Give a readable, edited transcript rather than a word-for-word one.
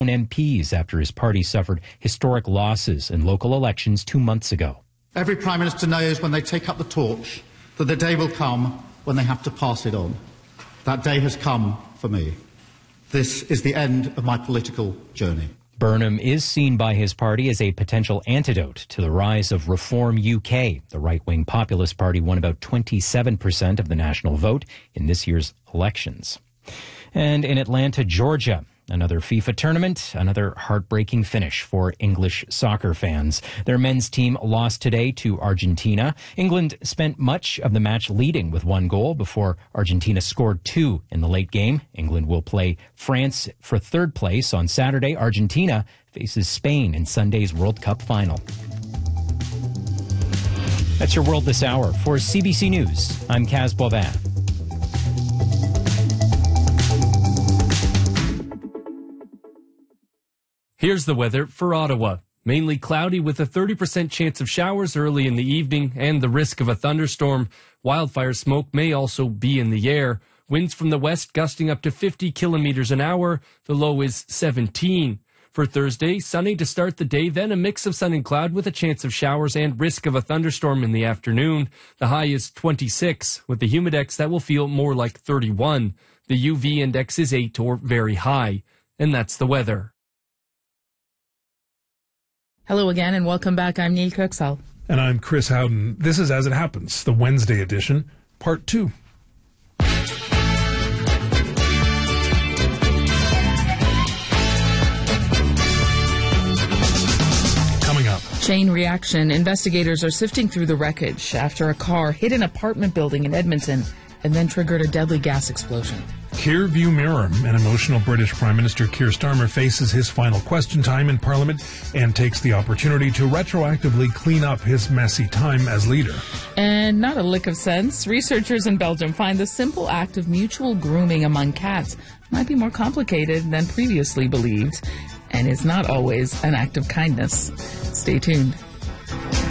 MPs after his party suffered historic losses in local elections 2 months ago. Every Prime Minister knows when they take up the torch that the day will come when they have to pass it on. That day has come for me. This is the end of my political journey. Burnham is seen by his party as a potential antidote to the rise of Reform UK. The right-wing populist party won about 27% of the national vote in this year's elections. And in Atlanta, Georgia, another FIFA tournament, another heartbreaking finish for English soccer fans. Their men's team lost today to Argentina. England spent much of the match leading with 1 goal before Argentina scored 2 in the late game. England will play France for 3rd place on Saturday. Argentina faces Spain in Sunday's World Cup final. That's your World This Hour. For CBC News, I'm Kaz Boivin. Here's the weather for Ottawa. Mainly cloudy with a 30% chance of showers early in the evening and the risk of a thunderstorm. Wildfire smoke may also be in the air. Winds from the west gusting up to 50 kilometers an hour. The low is 17. For Thursday, sunny to start the day, then a mix of sun and cloud with a chance of showers and risk of a thunderstorm in the afternoon. The high is 26, with the humidex that will feel more like 31. The UV index is 8 or very high. And that's the weather. Hello again and welcome back. I'm Neil Kirksall. And I'm Chris Howden. This is As It Happens, the Wednesday edition, Part 2. Coming up. Chain reaction. Investigators are sifting through the wreckage after a car hit an apartment building in Edmonton and then triggered a deadly gas explosion. Rear View Mirror. An emotional British Prime Minister Keir Starmer faces his final question time in Parliament and takes the opportunity to retroactively clean up his messy time as leader. And not a lick of sense. Researchers in Belgium find the simple act of mutual grooming among cats might be more complicated than previously believed and is not always an act of kindness. Stay tuned.